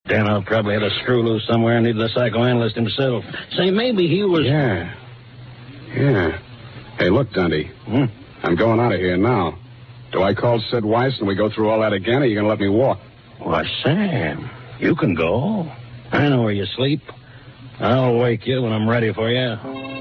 Danoff probably had a screw loose somewhere and needed a psychoanalyst himself. Say, maybe he was... Yeah. Hey, look, Dundee. I'm going out of here now. Do I call Sid Weiss and we go through all that again, or are you going to let me walk? Why, Sam, you can go. I know where you sleep. I'll wake you when I'm ready for you.